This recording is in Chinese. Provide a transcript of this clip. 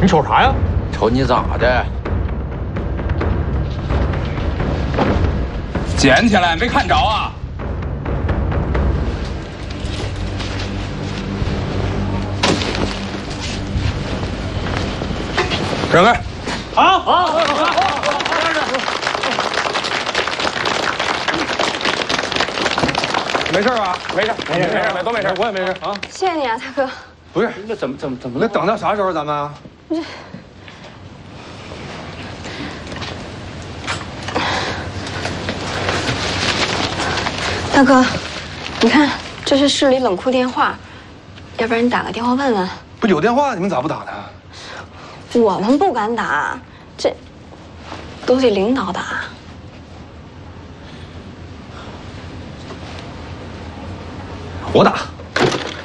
你瞅啥呀？ 瞅你咋的？捡起来没看着啊？让开！ 好。 没事吧？ 没事， 都没事，我也没事啊。 谢谢你啊，大哥。 不是， 那怎么那等到啥时候咱们？ 大哥，你看，这是市里冷库电话，要不然你打个电话问问。 不有电话，你们咋不打呢？ 我们不敢打，这都得领导打。 我打。